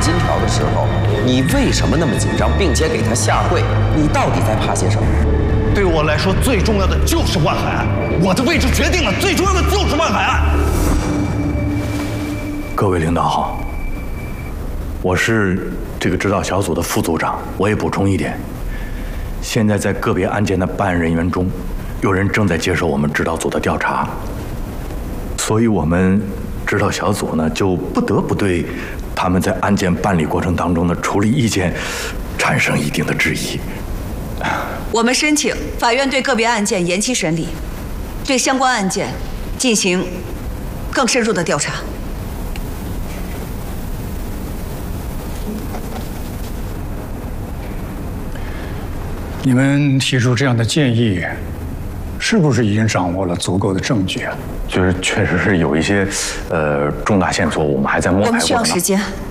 金条的时候，你为什么那么紧张，并且给他下跪？你到底在怕些什么？ 对我来说，最重要的就是万海案，我的位置决定了，最重要的就是万海案。 各位领导好，我是这个指导小组的副组长。我也补充一点，现在在个别案件的办案人员中，有人正在接受我们指导组的调查，所以我们指导小组呢就不得不对他们在案件办理过程当中的处理意见产生一定的质疑。 我们申请法院对个别案件延期审理，对相关案件进行更深入的调查。 你们提出这样的建议，是不是已经掌握了足够的证据啊？ 就是确实是有一些重大线索，我们还在摸排过程当中。 我们需要时间。